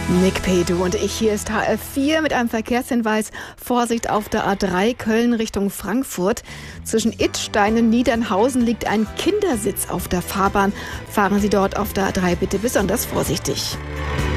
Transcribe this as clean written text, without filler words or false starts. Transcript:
Nick Pedu und ich, hier ist HR4 mit einem Verkehrshinweis. Vorsicht auf der A3 Köln Richtung Frankfurt. Zwischen Idstein und Niedernhausen liegt ein Kindersitz auf der Fahrbahn. Fahren Sie dort auf der A3 bitte besonders vorsichtig.